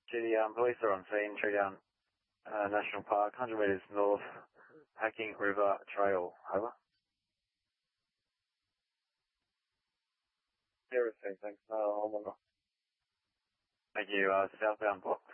Police are on scene, Treedown National Park, 100 metres north, Hacking River Trail. Over. Everything, thanks. Thank you. Southbound block.